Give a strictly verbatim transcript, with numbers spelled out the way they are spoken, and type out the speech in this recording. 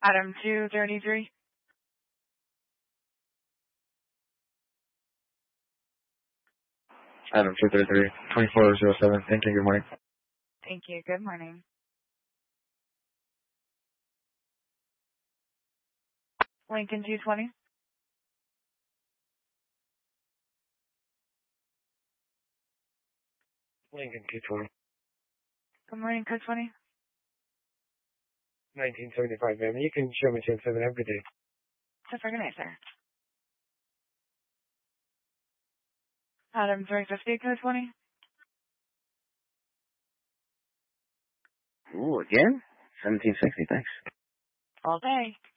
Item two thirty-three. Item two thirty-three, twenty-four oh seven. Thank you. Good morning. Thank you. Good morning. Lincoln two twenty. Lincoln two twenty. Good morning, code twenty. nineteen seventy-five, ma'am. You can show me ten seven. Have a good day. Just for good night, sir. Item three fifty, code twenty. Ooh, again? seventeen sixty, thanks. All day.